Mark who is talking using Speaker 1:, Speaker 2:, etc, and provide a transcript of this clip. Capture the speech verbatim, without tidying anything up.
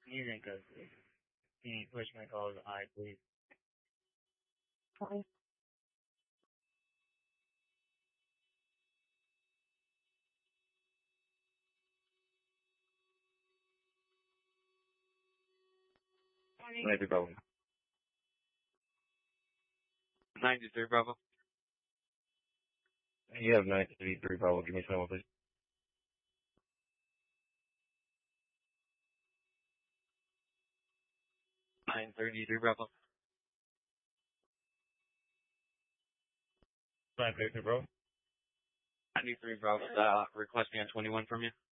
Speaker 1: Music goes. Can you push my call to I, please?
Speaker 2: Okay.
Speaker 3: ninety-three Bravo. ninety-three Bravo.
Speaker 4: You have ninety-three Bravo. Give me someone, please.
Speaker 3: nine thirty-three Bravo.
Speaker 4: nine thirty-three Bravo.
Speaker 3: ninety-three Bravo. Uh, requesting a twenty-one from you.